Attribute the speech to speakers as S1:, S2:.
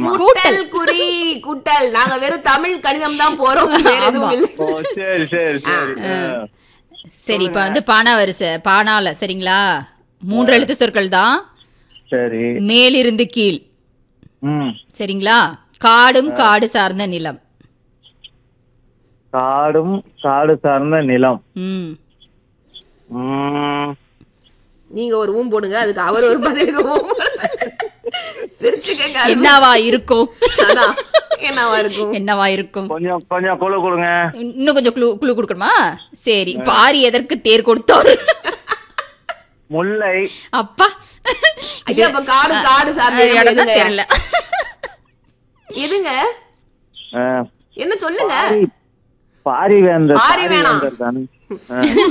S1: கூட்டல் குறி கூட்டல். நாங்க வெறும் தமிழ் கணிதம் தான் போறோம், வேற எதுவும் இல்லை.
S2: சரி சரி சரி.
S3: சரி, இப்ப வந்து பானா வரிசை பானால சரிங்களா? 3 எழுத்து சொற்கள் தான்.
S2: சரி.
S3: மேலிருந்து கீழ் சரிங்களா? காடும் காடு சார்ந்த நிலம்.
S2: காடும் காடு சார்ந்த நிலம்.
S1: நீங்க ஒரு ஊம் போடுங்க, அதுக்கு அவர் ஒரு பதிலுக்கு ஊம் சிரிச்சு கேட்க.
S3: என்னவா இருக்கும்?
S1: என்னவா இருக்கும்?
S3: என்னவா இருக்கும்?
S2: கொஞ்சம் கொஞ்சம் குழு கொடுங்க.
S3: இன்னும் கொஞ்சம் குழு கொடுக்கணுமா? சரி, பாரி எதற்கு தேர் கொடுத்தார்?
S2: முல்லை.
S3: அப்பா,
S1: ஐயா, அப்ப காடு காடு சார்ந்த
S3: தெரியல.
S1: எதுங்க? என்ன சொல்லுங்க?
S2: பாரிவேந்தர்.
S1: பாரி வேணாம்.